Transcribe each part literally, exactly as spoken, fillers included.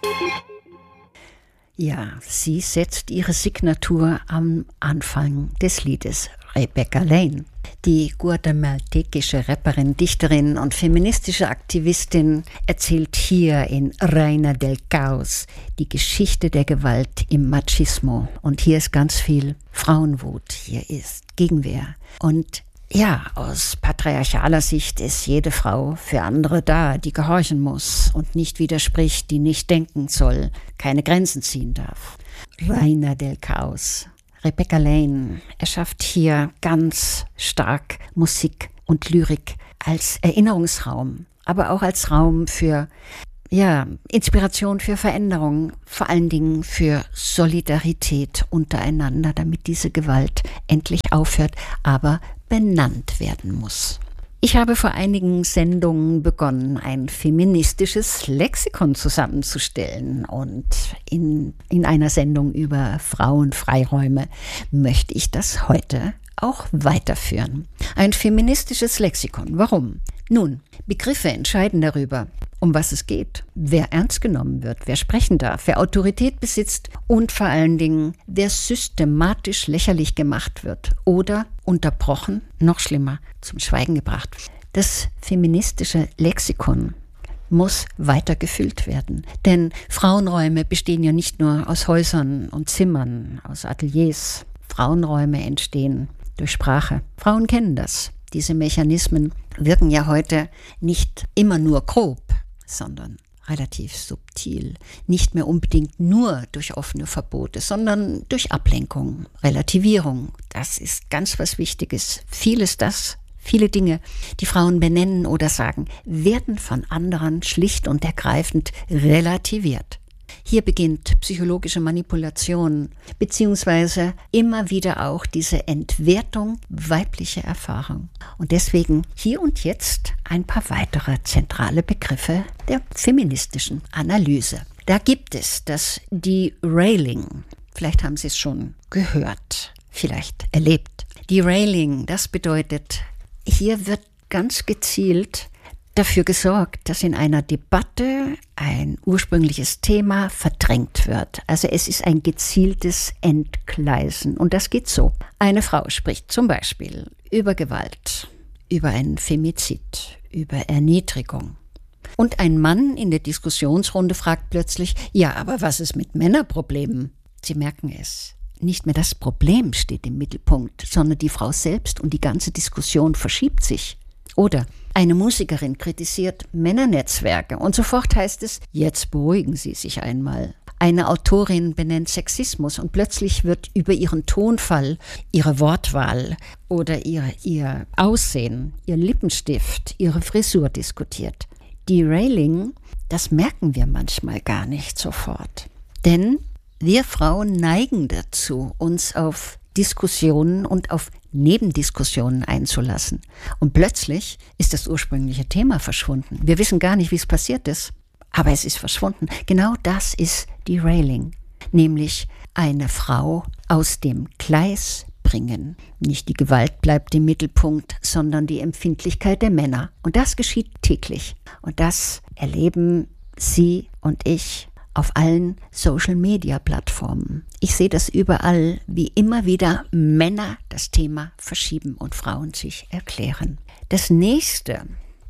Ja, sie setzt ihre Signatur am Anfang des Liedes. Rebecca Lane, die guatemaltekische Rapperin, Dichterin und feministische Aktivistin, erzählt hier in Reina del Caos die Geschichte der Gewalt im Machismo. Und hier ist ganz viel Frauenwut, hier ist Gegenwehr. Und ja, aus patriarchaler Sicht ist jede Frau für andere da, die gehorchen muss und nicht widerspricht, die nicht denken soll, keine Grenzen ziehen darf. Reina del Caos. Rebecca Lane erschafft hier ganz stark Musik und Lyrik als Erinnerungsraum, aber auch als Raum für ja, Inspiration für Veränderung, vor allen Dingen für Solidarität untereinander, damit diese Gewalt endlich aufhört, aber benannt werden muss. Ich habe vor einigen Sendungen begonnen, ein feministisches Lexikon zusammenzustellen. Und in, in einer Sendung über Frauenfreiräume möchte ich das heute auch weiterführen. Ein feministisches Lexikon. Warum? Nun, Begriffe entscheiden darüber, um was es geht, wer ernst genommen wird, wer sprechen darf, wer Autorität besitzt und vor allen Dingen, wer systematisch lächerlich gemacht wird oder unterbrochen, noch schlimmer, zum Schweigen gebracht wird. Das feministische Lexikon muss weiter gefüllt werden, denn Frauenräume bestehen ja nicht nur aus Häusern und Zimmern, aus Ateliers. Frauenräume entstehen durch Sprache. Frauen kennen das. Diese Mechanismen wirken ja heute nicht immer nur grob, sondern relativ subtil. Nicht mehr unbedingt nur durch offene Verbote, sondern durch Ablenkung, Relativierung. Das ist ganz was Wichtiges. Vieles das, viele Dinge, die Frauen benennen oder sagen, werden von anderen schlicht und ergreifend relativiert. Hier beginnt psychologische Manipulation, beziehungsweise immer wieder auch diese Entwertung weiblicher Erfahrung. Und deswegen hier und jetzt ein paar weitere zentrale Begriffe der feministischen Analyse. Da gibt es das Derailing. Vielleicht haben Sie es schon gehört, vielleicht erlebt. Derailing, das bedeutet, hier wird ganz gezielt dafür gesorgt, dass in einer Debatte ein ursprüngliches Thema verdrängt wird. Also es ist ein gezieltes Entgleisen. Und das geht so. Eine Frau spricht zum Beispiel über Gewalt, über einen Femizid, über Erniedrigung. Und ein Mann in der Diskussionsrunde fragt plötzlich, ja, aber was ist mit Männerproblemen? Sie merken es. Nicht mehr das Problem steht im Mittelpunkt, sondern die Frau selbst und die ganze Diskussion verschiebt sich. Oder eine Musikerin kritisiert Männernetzwerke und sofort heißt es, jetzt beruhigen Sie sich einmal. Eine Autorin benennt Sexismus und plötzlich wird über ihren Tonfall, ihre Wortwahl oder ihr, ihr Aussehen, ihr Lippenstift, ihre Frisur diskutiert. Derailing, das merken wir manchmal gar nicht sofort. Denn wir Frauen neigen dazu, uns auf Diskussionen und auf Nebendiskussionen einzulassen. Und plötzlich ist das ursprüngliche Thema verschwunden. Wir wissen gar nicht, wie es passiert ist, aber es ist verschwunden. Genau das ist Derailing, nämlich eine Frau aus dem Gleis bringen. Nicht die Gewalt bleibt im Mittelpunkt, sondern die Empfindlichkeit der Männer. Und das geschieht täglich. Und das erleben Sie und ich auf allen Social-Media-Plattformen. Ich sehe das überall, wie immer wieder Männer das Thema verschieben und Frauen sich erklären. Das nächste,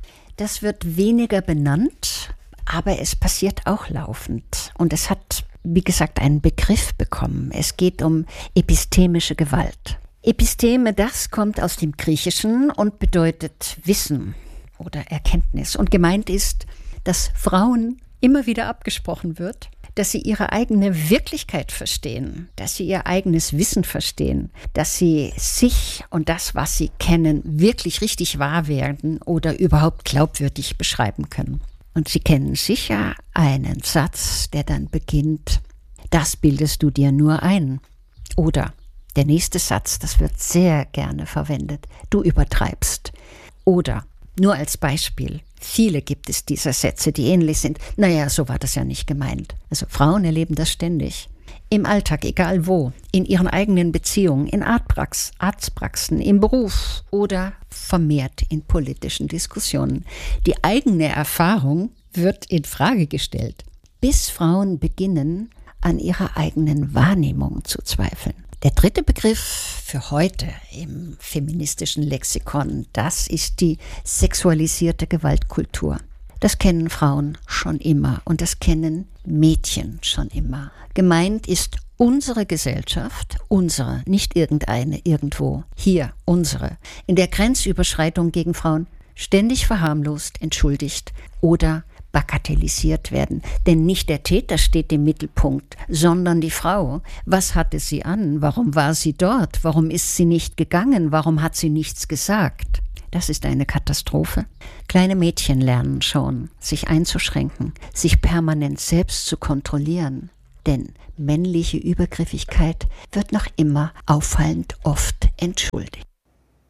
das wird weniger benannt, aber es passiert auch laufend. Und es hat, wie gesagt, einen Begriff bekommen. Es geht um epistemische Gewalt. Episteme, das kommt aus dem Griechischen und bedeutet Wissen oder Erkenntnis. Und gemeint ist, dass Frauen immer wieder abgesprochen wird, dass sie ihre eigene Wirklichkeit verstehen, dass sie ihr eigenes Wissen verstehen, dass sie sich und das, was sie kennen, wirklich richtig wahr werden oder überhaupt glaubwürdig beschreiben können. Und Sie kennen sicher einen Satz, der dann beginnt, das bildest du dir nur ein. Oder der nächste Satz, das wird sehr gerne verwendet, du übertreibst. Oder nur als Beispiel, viele gibt es dieser Sätze, die ähnlich sind. Naja, so war das ja nicht gemeint. Also Frauen erleben das ständig. Im Alltag, egal wo, in ihren eigenen Beziehungen, in Arztprax, Arztpraxen, im Beruf oder vermehrt in politischen Diskussionen. Die eigene Erfahrung wird in Frage gestellt. bis Frauen beginnen, an ihrer eigenen Wahrnehmung zu zweifeln. Der dritte Begriff für heute im feministischen Lexikon, das ist die sexualisierte Gewaltkultur. Das kennen Frauen schon immer und das kennen Mädchen schon immer. Gemeint ist unsere Gesellschaft, unsere, nicht irgendeine, irgendwo, hier, unsere, in der Grenzüberschreitung gegen Frauen ständig verharmlost, entschuldigt oder bagatellisiert werden. Denn nicht der Täter steht im Mittelpunkt, sondern die Frau. Was hatte sie an? Warum war sie dort? Warum ist sie nicht gegangen? Warum hat sie nichts gesagt? Das ist eine Katastrophe. Kleine Mädchen lernen schon, sich einzuschränken, sich permanent selbst zu kontrollieren. Denn männliche Übergriffigkeit wird noch immer auffallend oft entschuldigt.